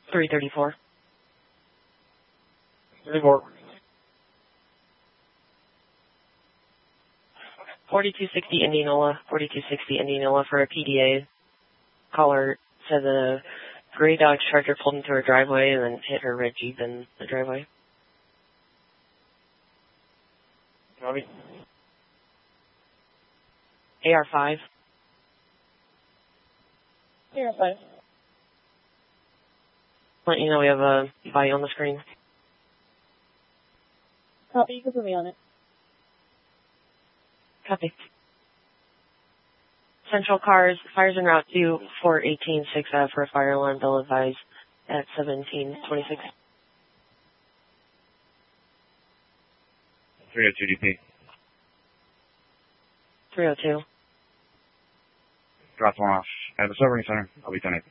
334. 34. 4260 Indianola, 4260 Indianola for a PDA. Caller said a gray Dodge Charger pulled into her driveway and then hit her red Jeep in the driveway. Copy. AR5. AR5. Let you know we have a body on the screen. Copy, you can put me on it. Copy. Central Cars, fires en route to 418 6th Ave for a fire alarm, bill advised at 1726. 302 DP. 302. Dropped one off at the sobering center. I'll be 10-8.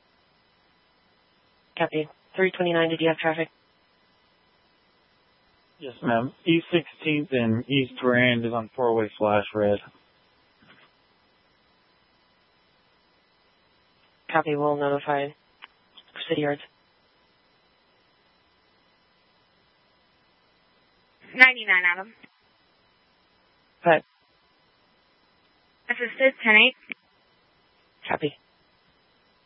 Copy. 329, did you have traffic? Yes, ma'am. East 16th and East Grand is on four-way flash red. Copy, we'll notify City Yards. 99, Adam. But Assisted, 10-8. copy.